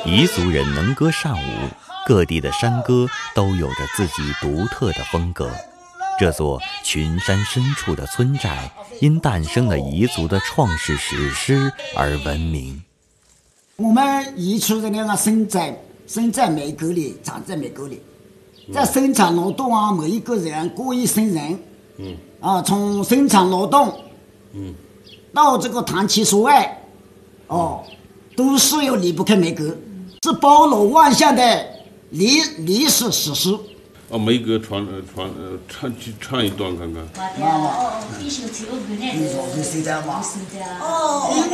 彝族人能歌善舞，各地的山歌都有着自己独特的风格。这座群山深处的村寨，因诞生了彝族的创世史诗而闻名。 我们彝族人那个生在美国里，长在美国里，在生产劳动啊，每一个人过一生人，从生产劳动，到这个谈情说爱，都是要离不开美国，是包罗万象的历史史诗。 梅歌唱一段看看。 你说是谁的吗？